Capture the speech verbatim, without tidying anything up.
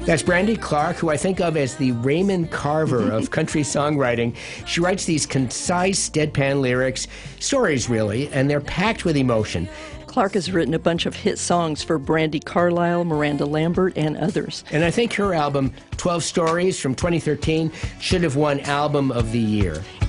That's Brandi Clark, who I think of as the Raymond Carver of country songwriting. She writes these concise, deadpan lyrics, stories really, and they're packed with emotion. Clark has written a bunch of hit songs for Brandi Carlile, Miranda Lambert, and others. And I think her album, twelve Stories from twenty thirteen, should have won Album of the Year.